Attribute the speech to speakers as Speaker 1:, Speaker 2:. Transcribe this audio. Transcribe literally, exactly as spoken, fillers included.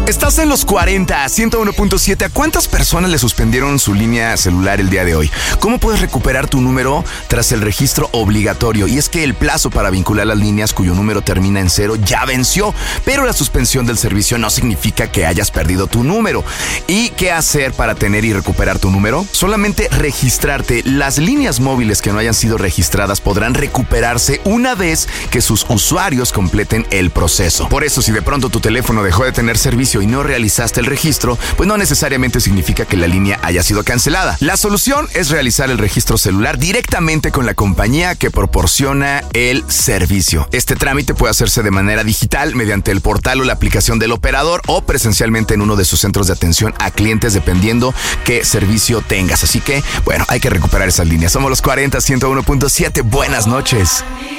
Speaker 1: Estás en los cuarenta, ciento uno punto siete. ¿A cuántas personas le suspendieron su línea celular el día de hoy? ¿Cómo puedes recuperar tu número tras el registro obligatorio? Y es que el plazo para vincular las líneas cuyo número termina en cero ya venció, pero la suspensión del servicio no significa que hayas perdido tu número. ¿Y qué hacer para tener y recuperar tu número? Solamente registrarte. Las líneas móviles que no hayan sido registradas podrán recuperarse una vez que sus usuarios completen el proceso. Por eso, si de pronto tu teléfono dejó de tener servicio y no realizaste el registro, pues no necesariamente significa que la línea haya sido cancelada. La solución es realizar el registro celular directamente con la compañía que proporciona el servicio. Este trámite puede hacerse de manera digital mediante el portal o la aplicación del operador o presencialmente en uno de sus centros de atención a clientes dependiendo qué servicio tengas. Así que, bueno, hay que recuperar esas líneas. Somos los cuarenta, ciento uno punto siete. Buenas noches.